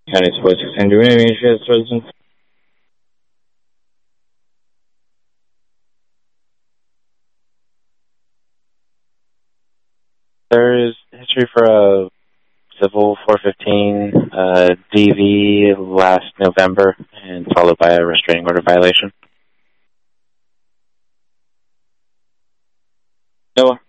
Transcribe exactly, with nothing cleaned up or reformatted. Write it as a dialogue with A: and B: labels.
A: County Sports Exchange. Do we have any issues, residents? There is history for a civil four fifteen uh, D V last November, and followed by a restraining order violation. Noah.